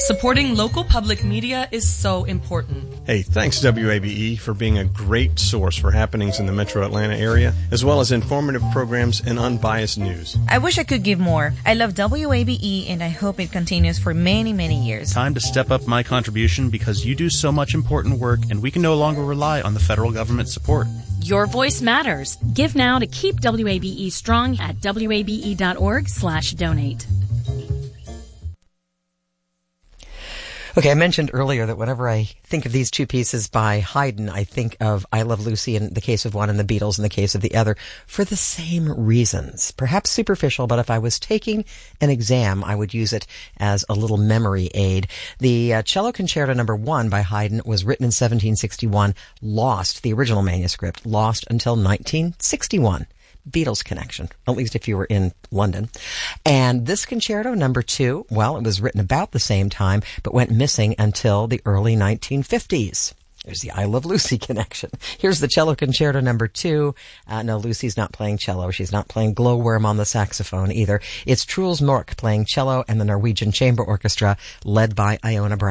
Supporting local public media is so important. Hey, thanks WABE for being a great source for happenings in the metro Atlanta area, as well as informative programs and unbiased news. I wish I could give more. I love WABE and I hope it continues for many, many years. Time to step up my contribution because you do so much important work and we can no longer rely on the federal government support. Your voice matters. Give now to keep WABE strong at wabe.org/donate. Okay, I mentioned earlier that whenever I think of these two pieces by Haydn, I think of I Love Lucy in the case of one and the Beatles in the case of the other for the same reasons. Perhaps superficial, but if I was taking an exam, I would use it as a little memory aid. The Cello Concerto No. 1 by Haydn was written in 1761, lost, the original manuscript, lost until 1961. Beatles connection, at least if you were in London. And this concerto, No. 2, well, it was written about the same time, but went missing until the early 1950s. There's the I Love Lucy connection. Here's the Cello Concerto No. 2. No, Lucy's not playing cello. She's not playing Glowworm on the saxophone either. It's Truls Nork playing cello and the Norwegian Chamber Orchestra led by Iona Brown.